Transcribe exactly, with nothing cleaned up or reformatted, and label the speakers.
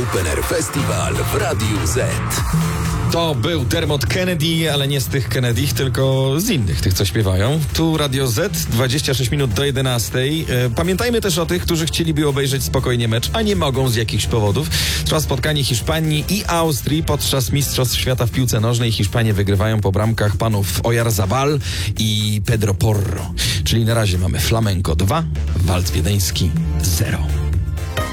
Speaker 1: Open Air Festival w Radiu Z.
Speaker 2: To był Dermot Kennedy, ale nie z tych Kennedych, tylko z innych, tych co śpiewają. Tu Radio Z, dwadzieścia sześć minut do jedenastej. Pamiętajmy też o tych, którzy chcieliby obejrzeć spokojnie mecz, a nie mogą z jakichś powodów. Trwa spotkanie Hiszpanii i Austrii podczas Mistrzostw Świata w piłce nożnej. Hiszpanie wygrywają po bramkach panów Oyarzabal i Pedro Porro. Czyli na razie mamy Flamenco dwa, Walc Wiedeński zero.